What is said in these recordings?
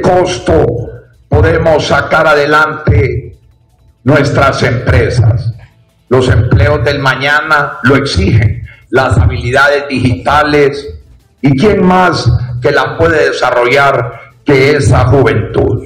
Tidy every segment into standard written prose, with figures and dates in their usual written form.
costo podemos sacar adelante nuestras empresas. Los empleos del mañana lo exigen, las habilidades digitales, y quién más que las puede desarrollar que esa juventud.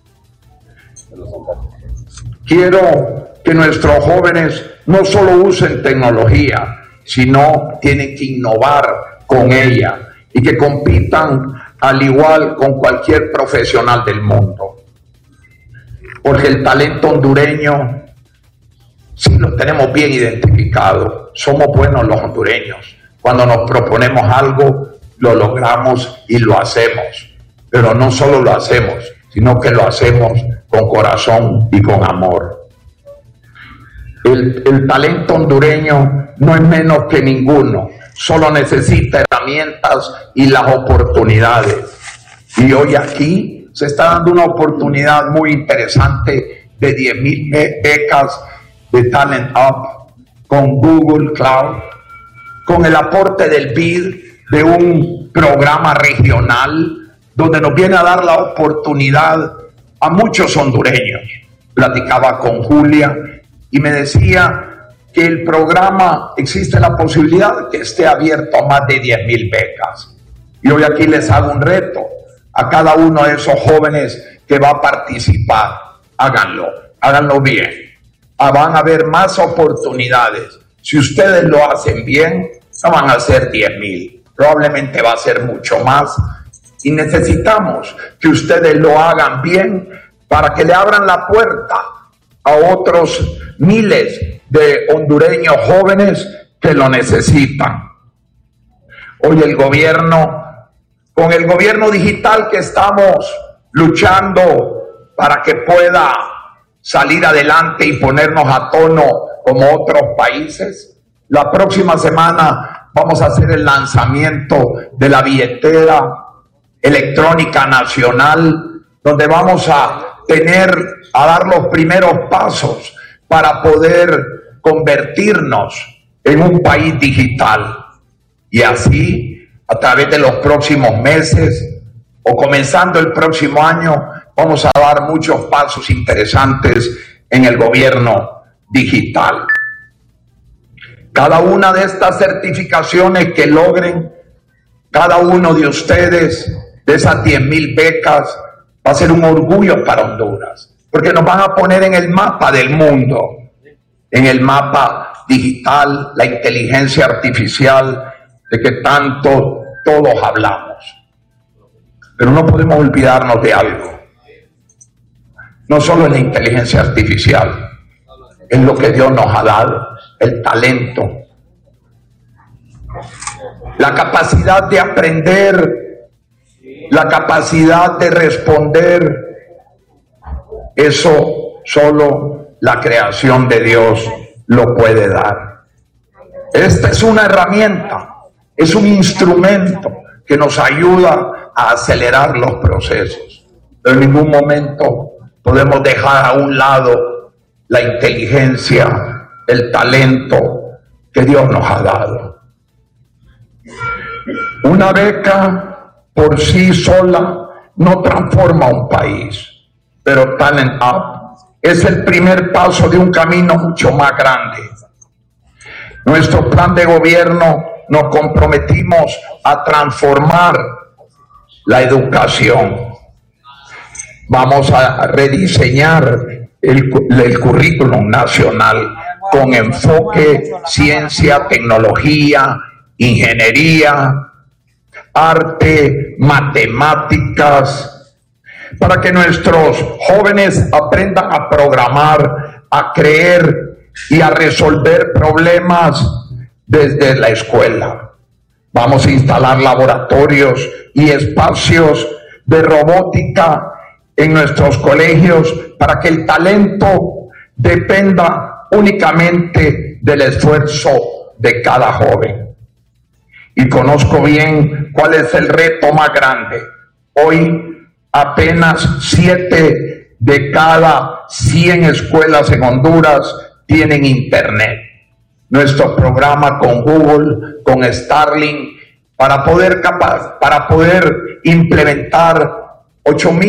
Quiero que nuestros jóvenes no solo usen tecnología, sino tienen que innovar con ella y que compitan al igual con cualquier profesional del mundo. Porque el talento hondureño sí lo tenemos bien identificado. Somos buenos los hondureños. Cuando nos proponemos algo, lo logramos y lo hacemos. Pero no solo lo hacemos, sino que lo hacemos con corazón y con amor. El talento hondureño no es menos que ninguno, solo necesita herramientas y las oportunidades. Y hoy aquí se está dando una oportunidad muy interesante de 10,000 becas de Talent Up con Google Cloud, con el aporte del BID de un programa regional donde nos viene a dar la oportunidad a muchos hondureños. Platicaba con Julia y me decía que el programa existe la posibilidad de que esté abierto a más de 10,000 becas. Y hoy aquí les hago un reto a cada uno de esos jóvenes que va a participar. Háganlo bien. Van a haber más oportunidades. Si ustedes lo hacen bien, no van a ser 10,000, probablemente va a ser mucho más. Y necesitamos que ustedes lo hagan bien para que le abran la puerta a otros miles de hondureños jóvenes que lo necesitan. Hoy el gobierno, con el gobierno digital que estamos luchando para que pueda salir adelante y ponernos a tono como otros países, la próxima semana vamos a hacer el lanzamiento de la billetera electrónica nacional, donde vamos a dar los primeros pasos para poder convertirnos en un país digital. Y así, a través de los próximos meses o comenzando el próximo año, vamos a dar muchos pasos interesantes en el gobierno digital. Cada una de estas certificaciones que logren, cada uno de ustedes, de esas 10,000 becas, va a ser un orgullo para Honduras, porque nos van a poner en el mapa del mundo, en el mapa digital, la inteligencia artificial, de que tanto todos hablamos. Pero no podemos olvidarnos de algo. No solo es la inteligencia artificial, es lo que Dios nos ha dado, el talento, la capacidad de aprender, la capacidad de responder. Eso solo la creación de Dios lo puede dar. Esta es una herramienta, es un instrumento que nos ayuda a acelerar los procesos. Pero en ningún momento podemos dejar a un lado la inteligencia, el talento que Dios nos ha dado. Una beca por sí sola no transforma un país, pero Talent Up es el primer paso de un camino mucho más grande. Nuestro plan de gobierno nos comprometimos a transformar la educación. Vamos a rediseñar el currículum nacional con enfoque ciencia, tecnología, ingeniería, arte, matemáticas, para que nuestros jóvenes aprendan a programar, a creer y a resolver problemas desde la escuela. Vamos a instalar laboratorios y espacios de robótica en nuestros colegios para que el talento dependa únicamente del esfuerzo de cada joven. Y conozco bien cuál es el reto más grande. Hoy apenas 7 de cada 100 escuelas en Honduras tienen internet. Nuestro programa con Google, con Starlink, para poder implementar 8,000